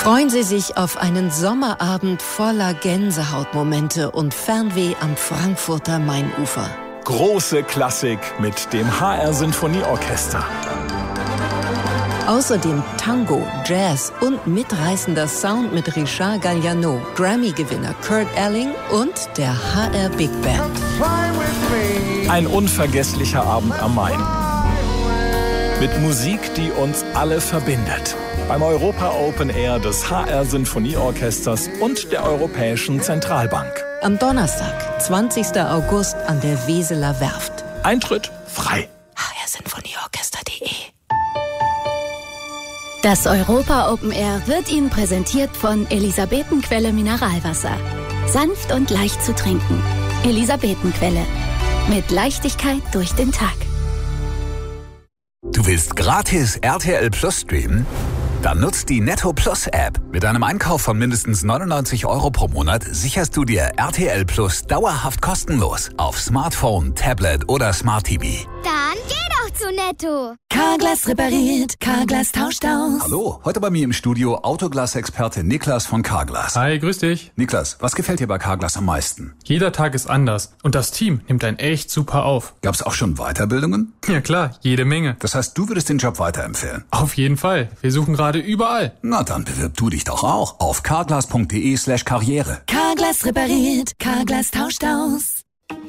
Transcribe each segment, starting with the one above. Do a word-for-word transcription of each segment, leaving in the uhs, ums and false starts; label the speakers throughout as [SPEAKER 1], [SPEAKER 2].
[SPEAKER 1] Freuen Sie sich auf einen Sommerabend voller Gänsehautmomente und Fernweh am Frankfurter Mainufer.
[SPEAKER 2] Große Klassik mit dem H R Sinfonieorchester.
[SPEAKER 1] Außerdem Tango, Jazz und mitreißender Sound mit Richard Galliano, Grammy-Gewinner Kurt Elling und der H R Big Band.
[SPEAKER 2] Ein unvergesslicher Abend am Main. Mit Musik, die uns alle verbindet. Beim Europa Open Air des H R Sinfonieorchesters und der Europäischen Zentralbank.
[SPEAKER 1] Am Donnerstag, zwanzigsten August an der Weseler Werft.
[SPEAKER 2] Eintritt frei.
[SPEAKER 1] h r sinfonieorchester punkt de
[SPEAKER 3] Das Europa Open Air wird Ihnen präsentiert von Elisabetenquelle Mineralwasser. Sanft und leicht zu trinken. Elisabetenquelle. Mit Leichtigkeit durch den Tag.
[SPEAKER 4] Du willst gratis R T L Plus streamen? Dann nutzt die Netto Plus App. Mit einem Einkauf von mindestens neunundneunzig Euro pro Monat sicherst du dir R T L Plus dauerhaft kostenlos auf Smartphone, Tablet oder Smart T V.
[SPEAKER 5] Dann geh doch zu Netto.
[SPEAKER 1] Carglass repariert, Carglass tauscht aus.
[SPEAKER 4] Hallo, heute bei mir im Studio Autoglas-Experte Niklas von Carglass.
[SPEAKER 6] Hi, grüß dich.
[SPEAKER 4] Niklas, was gefällt dir bei Carglass am meisten?
[SPEAKER 6] Jeder Tag ist anders und das Team nimmt einen echt super auf.
[SPEAKER 4] Gab's auch schon Weiterbildungen?
[SPEAKER 6] Ja klar, jede Menge.
[SPEAKER 4] Das heißt, du würdest den Job weiterempfehlen?
[SPEAKER 6] Auf jeden Fall. Wir suchen gerade überall.
[SPEAKER 4] Na, dann bewirb du dich doch auch auf carglass.de slash Karriere.
[SPEAKER 1] Carglass repariert, Carglass tauscht aus.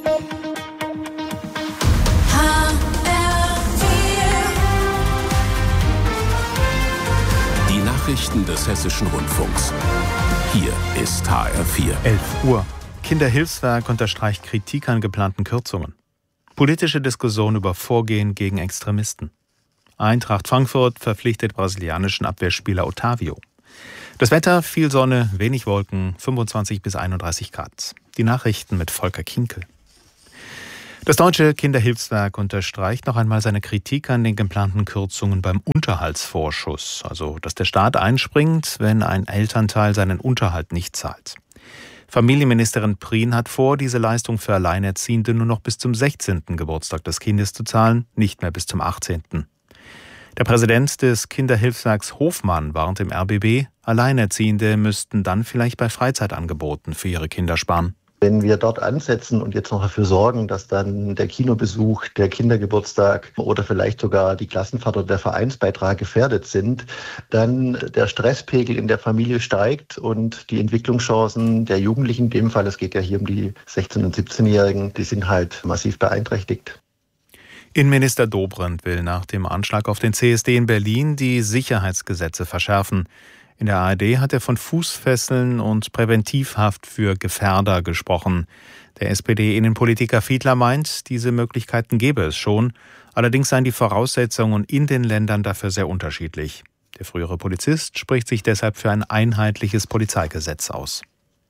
[SPEAKER 7] Die Nachrichten des Hessischen Rundfunks. Hier ist H R vier.
[SPEAKER 8] elf Uhr. Kinderhilfswerk unterstreicht Kritik an geplanten Kürzungen. Politische Diskussion über Vorgehen gegen Extremisten. Eintracht Frankfurt verpflichtet brasilianischen Abwehrspieler Otávio. Das Wetter, viel Sonne, wenig Wolken, fünfundzwanzig bis einunddreißig Grad. Die Nachrichten mit Volker Kinkel. Das Deutsche Kinderhilfswerk unterstreicht noch einmal seine Kritik an den geplanten Kürzungen beim Unterhaltsvorschuss, also dass der Staat einspringt, wenn ein Elternteil seinen Unterhalt nicht zahlt. Familienministerin Prien hat vor, diese Leistung für Alleinerziehende nur noch bis zum sechzehnten Geburtstag des Kindes zu zahlen, nicht mehr bis zum achtzehnten Der Präsident des Kinderhilfswerks Hofmann warnt im R B B, Alleinerziehende müssten dann vielleicht bei Freizeitangeboten für ihre Kinder sparen.
[SPEAKER 9] Wenn wir dort ansetzen und jetzt noch dafür sorgen, dass dann der Kinobesuch, der Kindergeburtstag oder vielleicht sogar die Klassenfahrt oder der Vereinsbeitrag gefährdet sind, dann der Stresspegel in der Familie steigt und die Entwicklungschancen der Jugendlichen, in dem Fall, es geht ja hier um die sechzehn- und siebzehnjährigen, die sind halt massiv beeinträchtigt.
[SPEAKER 8] Innenminister Dobrindt will nach dem Anschlag auf den C S D in Berlin die Sicherheitsgesetze verschärfen. In der A R D hat er von Fußfesseln und Präventivhaft für Gefährder gesprochen. Der S P D-Innenpolitiker Fiedler meint, diese Möglichkeiten gäbe es schon. Allerdings seien die Voraussetzungen in den Ländern dafür sehr unterschiedlich. Der frühere Polizist spricht sich deshalb für ein einheitliches Polizeigesetz aus.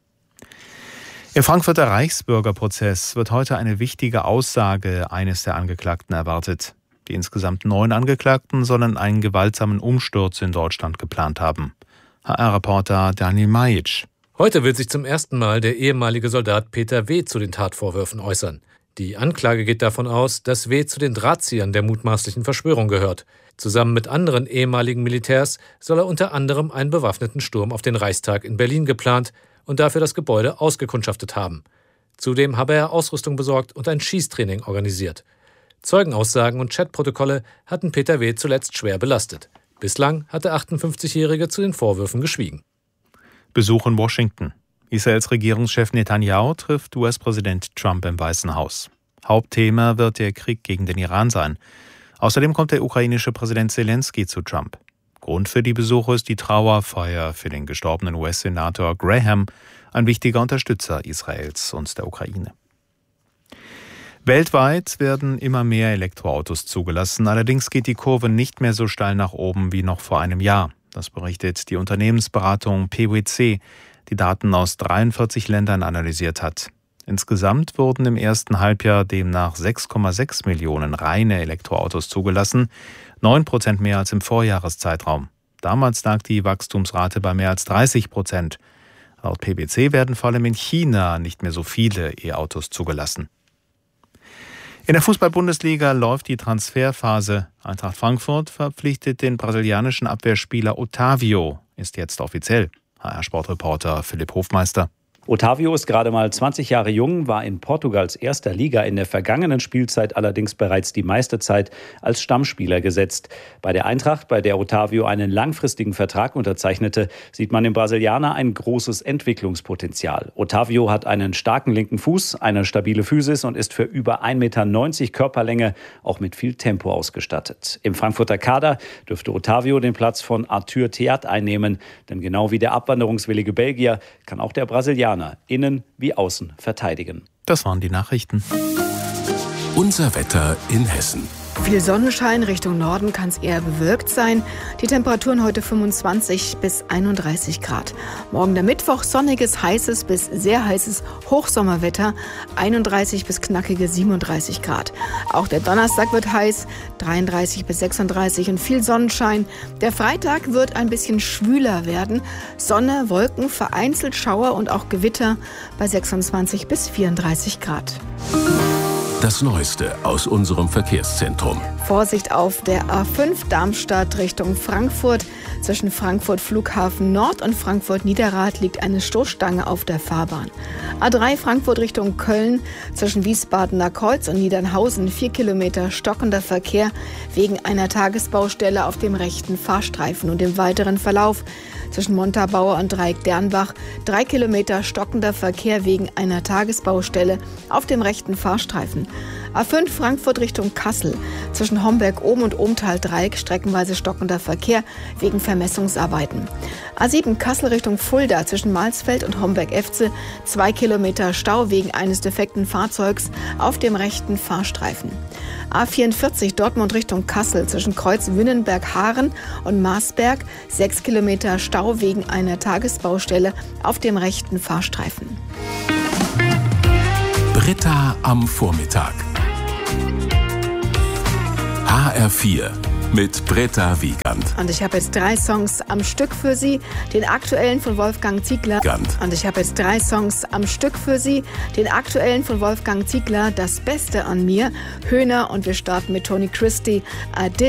[SPEAKER 8] Im Frankfurter Reichsbürgerprozess wird heute eine wichtige Aussage eines der Angeklagten erwartet. Die insgesamt neun Angeklagten sollen einen gewaltsamen Umsturz in Deutschland geplant haben. H R-Reporter Daniel Majic.
[SPEAKER 10] Heute wird sich zum ersten Mal der ehemalige Soldat Peter W. zu den Tatvorwürfen äußern. Die Anklage geht davon aus, dass W. zu den Drahtziehern der mutmaßlichen Verschwörung gehört. Zusammen mit anderen ehemaligen Militärs soll er unter anderem einen bewaffneten Sturm auf den Reichstag in Berlin geplant und dafür das Gebäude ausgekundschaftet haben. Zudem habe er Ausrüstung besorgt und ein Schießtraining organisiert. Zeugenaussagen und Chatprotokolle hatten Peter W. zuletzt schwer belastet. Bislang hat der achtundfünfzigjährige zu den Vorwürfen geschwiegen.
[SPEAKER 8] Besuch in Washington. Israels Regierungschef Netanyahu trifft U S-Präsident Trump im Weißen Haus. Hauptthema wird der Krieg gegen den Iran sein. Außerdem kommt der ukrainische Präsident Zelensky zu Trump. Grund für die Besuche ist die Trauerfeier für den gestorbenen U S-Senator Graham, ein wichtiger Unterstützer Israels und der Ukraine. Weltweit werden immer mehr Elektroautos zugelassen, allerdings geht die Kurve nicht mehr so steil nach oben wie noch vor einem Jahr. Das berichtet die Unternehmensberatung P W C, die Daten aus dreiundvierzig Ländern analysiert hat. Insgesamt wurden im ersten Halbjahr demnach sechs Komma sechs Millionen reine Elektroautos zugelassen, neun Prozent mehr als im Vorjahreszeitraum. Damals lag die Wachstumsrate bei mehr als dreißig Prozent. Laut P W C werden vor allem in China nicht mehr so viele E-Autos zugelassen. In der Fußball-Bundesliga läuft die Transferphase. Eintracht Frankfurt verpflichtet den brasilianischen Abwehrspieler Otávio. ist jetzt offiziell. H R-Sportreporter Philipp Hofmeister.
[SPEAKER 11] Otavio ist gerade mal zwanzig Jahre jung, war in Portugals erster Liga in der vergangenen Spielzeit allerdings bereits die meiste Zeit als Stammspieler gesetzt. Bei der Eintracht, bei der Otavio einen langfristigen Vertrag unterzeichnete, sieht man im Brasilianer ein großes Entwicklungspotenzial. Otavio hat einen starken linken Fuß, eine stabile Physis und ist für über ein Meter neunzig Körperlänge auch mit viel Tempo ausgestattet. Im Frankfurter Kader dürfte Otavio den Platz von Arthur Theat einnehmen, denn genau wie der abwanderungswillige Belgier kann auch der Brasilianer innen wie außen verteidigen.
[SPEAKER 8] Das waren die Nachrichten.
[SPEAKER 7] Unser Wetter in Hessen.
[SPEAKER 12] Viel Sonnenschein, Richtung Norden kann es eher bewölkt sein. Die Temperaturen heute fünfundzwanzig bis einunddreißig Grad. Morgen der Mittwoch sonniges, heißes bis sehr heißes Hochsommerwetter, einunddreißig bis knackige siebenunddreißig Grad. Auch der Donnerstag wird heiß, dreiunddreißig bis sechsunddreißig und viel Sonnenschein. Der Freitag wird ein bisschen schwüler werden. Sonne, Wolken, vereinzelt Schauer und auch Gewitter bei sechsundzwanzig bis vierunddreißig Grad.
[SPEAKER 7] Das Neueste aus unserem Verkehrszentrum.
[SPEAKER 12] Vorsicht auf der A fünf Darmstadt Richtung Frankfurt. Zwischen Frankfurt Flughafen Nord und Frankfurt Niederrad liegt eine Stoßstange auf der Fahrbahn. A drei Frankfurt Richtung Köln. Zwischen Wiesbadener Kreuz und Niedernhausen vier Kilometer stockender Verkehr wegen einer Tagesbaustelle auf dem rechten Fahrstreifen. Und im weiteren Verlauf zwischen Montabaur und Dreieck-Dernbach drei Kilometer stockender Verkehr wegen einer Tagesbaustelle auf dem rechten Fahrstreifen. A fünf Frankfurt Richtung Kassel. Zwischen Homberg-Ohm und Ohmtal-Dreieck streckenweise stockender Verkehr wegen Vermessungsarbeiten. A sieben Kassel Richtung Fulda zwischen Malsfeld und Homberg-Efze zwei Kilometer Stau wegen eines defekten Fahrzeugs auf dem rechten Fahrstreifen. A vierundvierzig Dortmund Richtung Kassel zwischen Kreuz Wünnenberg-Haaren und Marsberg sechs Kilometer Stau wegen einer Tagesbaustelle auf dem rechten Fahrstreifen.
[SPEAKER 7] Britta am Vormittag. H R vier mit Britta Wiegand.
[SPEAKER 12] Und ich habe jetzt drei Songs am Stück für Sie. Den aktuellen von Wolfgang Ziegler.
[SPEAKER 7] Wiegand.
[SPEAKER 12] Und ich habe jetzt drei Songs am Stück für Sie. Den aktuellen von Wolfgang Ziegler, Das Beste an mir, Höhner. Und wir starten mit Tony Christie, I Did